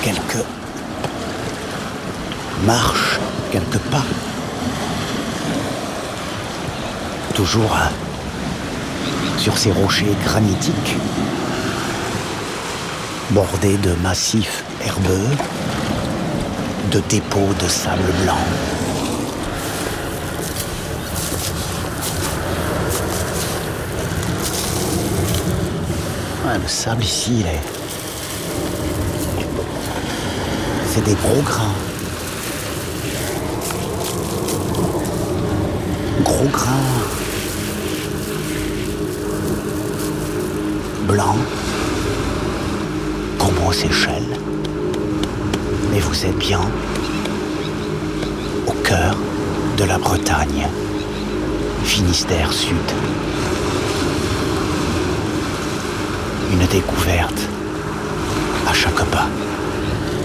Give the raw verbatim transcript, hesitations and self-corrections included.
quelques marches, quelques pas. Toujours euh, sur ces rochers granitiques, bordés de massifs herbeux, de dépôts de sable blanc. Ouais, le sable ici, il est... c'est des gros grains. Gros grains blancs, comme aux Seychelles. Mais vous êtes bien au cœur de la Bretagne, Finistère Sud. Une découverte à chaque pas.